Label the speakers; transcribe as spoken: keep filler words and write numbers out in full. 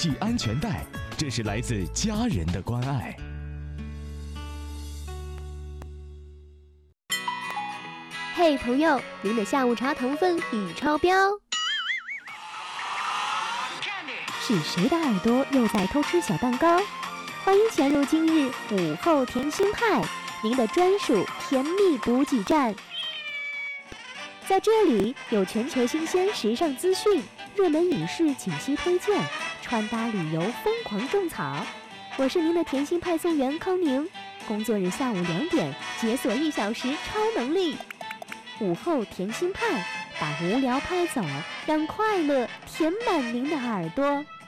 Speaker 1: 系安全带，这是来自家人的关爱。
Speaker 2: 嘿，朋友，您的下午茶糖分已超标。是谁的耳朵又在偷吃小蛋糕？欢迎潜入今日午后甜心派，您的专属甜蜜补给站。在这里有全球新鲜时尚资讯、热门影视解析推荐、穿搭旅游疯狂种草。我是您的甜心派送员康宁，工作日下午两点解锁一小时超能力。午后甜心派，把无聊拍走，让快乐填满您的耳朵。